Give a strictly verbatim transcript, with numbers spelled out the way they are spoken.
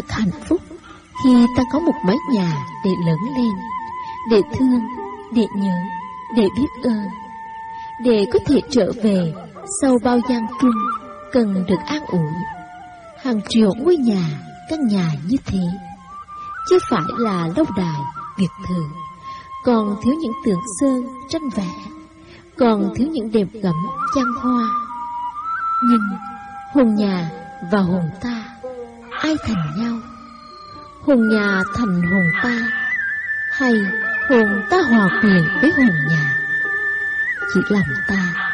thật hạnh phúc khi ta có một mái nhà để lớn lên, để thương, để nhớ, để biết ơn, để có thể trở về sau bao gian truân cần được an ủi. Hàng triệu ngôi nhà, căn nhà như thế, chứ phải là lâu đài, biệt thự, còn thiếu những tượng sơn, tranh vẽ, còn thiếu những đệm gấm, trang hoa. Nhưng hồn nhà và hồn ta, ai thành nhau? Hồn nhà thành hồn ta, hay hồn ta hòa quyện với hồn nhà? Chỉ lòng ta